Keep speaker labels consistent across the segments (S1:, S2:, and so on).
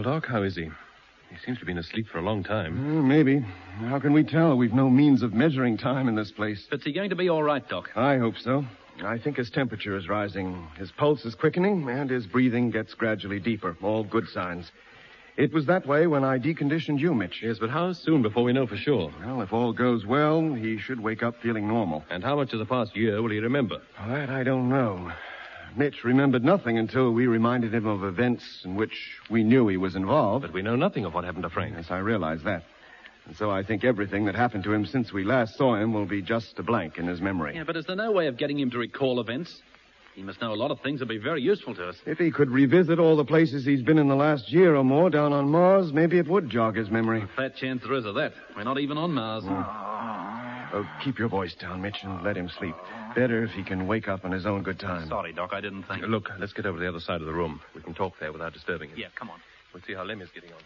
S1: Well, Doc, how is he? He seems to have been asleep for a long time.
S2: Maybe. How can we tell? We've no means of measuring time in this place.
S3: But is he going to be all right, Doc?
S2: I hope so. I think his temperature is rising. His pulse is quickening, and his breathing gets gradually deeper. All good signs. It was that way when I deconditioned you, Mitch.
S1: Yes, but how soon before we know for sure?
S2: Well, if all goes well, he should wake up feeling normal.
S1: And how much of the past year will he remember?
S2: That I don't know. Mitch remembered nothing until we reminded him of events in which we knew he was involved.
S1: But we know nothing of what happened to Frank.
S2: Yes, I realize that. And so I think everything that happened to him since we last saw him will be just a blank in his memory.
S3: Yeah, but is there no way of getting him to recall events? He must know a lot of things that will be very useful to us.
S2: If he could revisit all the places he's been in the last year or more down on Mars, maybe it would jog his memory.
S3: A fat chance there is of that. We're not even on Mars.
S2: Oh, keep your voice down, Mitch, and let him sleep. Better if he can wake up on his own good time.
S3: Sorry, Doc, I didn't think.
S1: Look, let's get over to the other side of the room. We can talk there without disturbing him.
S3: Yeah, come on.
S1: We'll see how Lemmy's getting on.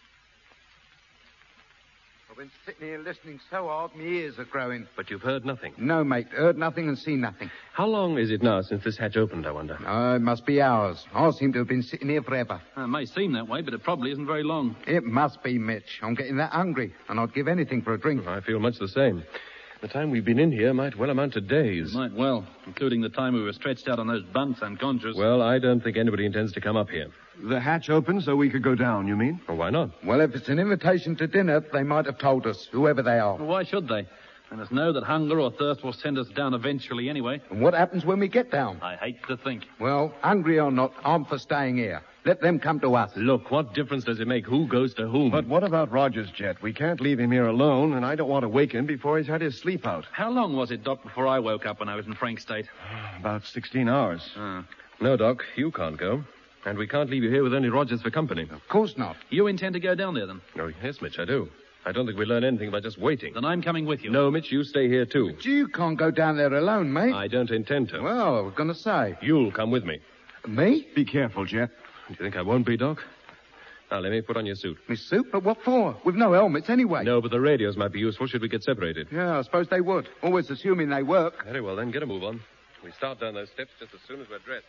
S4: I've been sitting here listening so hard, my ears are growing.
S1: But you've heard nothing.
S4: No, mate, heard nothing and seen nothing.
S1: How long is it now since this hatch opened, I wonder?
S4: It must be hours. I seem to have been sitting here forever.
S3: It may seem that way, but it probably isn't very long.
S4: It must be, Mitch. I'm getting that hungry, and I'd give anything for a drink.
S1: I feel much the same. The time we've been in here might well amount to days.
S3: Might well, including the time we were stretched out on those bunks unconscious.
S1: Well, I don't think anybody intends to come up here.
S2: The hatch opened so we could go down, you mean?
S1: Well, why not?
S4: Well, if it's an invitation to dinner, they might have told us, whoever they are.
S3: Well, why should they? They must know that hunger or thirst will send us down eventually anyway.
S4: And what happens when we get down?
S3: I hate to think.
S4: Well, hungry or not, I'm for staying here. Let them come to us.
S1: Look, what difference does it make who goes to whom?
S2: But what about Roger's jet? We can't leave him here alone, and I don't want to wake him before he's had his sleep out.
S3: How long was it, Doc, before I woke up when I was in Frank's state?
S2: About 16 hours.
S1: No, Doc, you can't go. And we can't leave you here with only Rogers for company.
S4: Of course not.
S3: You intend to go down there, then?
S1: Oh, yes, Mitch, I do. I don't think we learn anything by just waiting.
S3: Then I'm coming with you.
S1: No, Mitch, you stay here, too.
S4: But you can't go down there alone, mate.
S1: I don't intend to.
S4: Well, I was going to say.
S1: You'll come with me.
S4: Me?
S2: Be careful, Jet.
S1: Do you think I won't be, Doc? Now, let me put on your suit.
S4: My suit? But what for? We've no helmets anyway.
S1: No, but the radios might be useful should we get separated.
S4: Yeah, I suppose they would. Always assuming they work.
S1: Very well, then, get a move on. We start down those steps just as soon as we're dressed.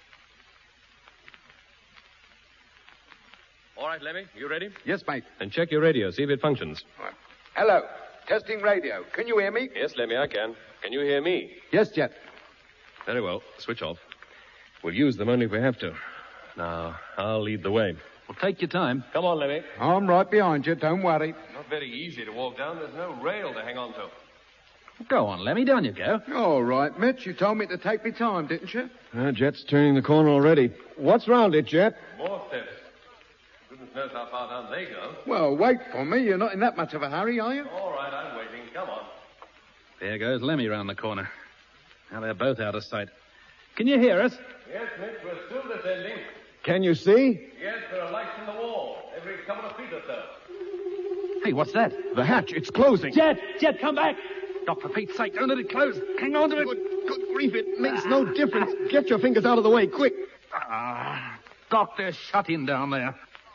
S1: All right, Lemmy, you ready?
S4: Yes, mate.
S1: Then check your radio, see if it functions.
S4: Hello. Testing radio. Can you hear me?
S1: Yes, Lemmy, I can. Can you hear me?
S4: Yes, Jet.
S1: Very well. Switch off. We'll use them only if we have to. Now, I'll lead the way.
S3: Well, take your time.
S1: Come on, Lemmy.
S4: I'm right behind you. Don't worry.
S1: Not very easy to walk down. There's no rail to hang on to.
S3: Go on, Lemmy, down you go.
S4: All right, Mitch. You told me to take me time, didn't you?
S2: Jet's turning the corner already. What's round it, Jet?
S1: More steps. Goodness knows how far down they go.
S4: Well, wait for me. You're not in that much of a hurry, are you?
S1: All right, I'm waiting. Come on.
S3: There goes Lemmy round the corner. Now they're both out of sight. Can you hear us?
S1: Yes, Mitch, we're still descending.
S2: Can you see?
S1: Yes, there are lights in the wall, every couple of feet or so.
S3: Hey, what's that?
S2: The hatch, it's closing.
S3: Jet, come back. Doc, for Pete's sake, don't let it close. Hang on to it.
S2: Good grief, it makes no difference. Get your fingers out of the way, quick.
S3: Doc, they're shut in down there.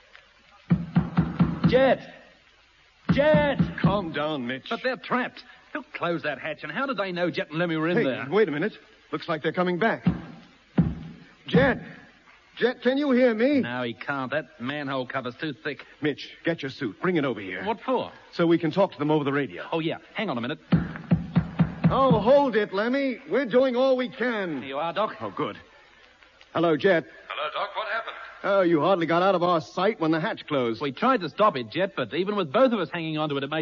S3: Jet!
S2: Calm down, Mitch.
S3: But they're trapped. Who closed that hatch, and how did they know Jet and Lemmy were in
S2: Hey,
S3: there?
S2: wait a minute. Looks like they're coming back. Jet, can you hear me?
S3: No, he can't. That manhole cover's too thick.
S2: Mitch, get your suit. Bring it over here.
S3: What for?
S2: So we can talk to them over the radio.
S3: Oh, yeah. Hang on a minute.
S2: Oh, hold it, Lemmy. We're doing all we can.
S3: Here you are, Doc.
S2: Oh, good. Hello, Jet.
S1: Hello, Doc. What happened?
S2: Oh, you hardly got out of our sight when the hatch closed.
S3: We tried to stop it, Jet, but even with both of us hanging onto it, it made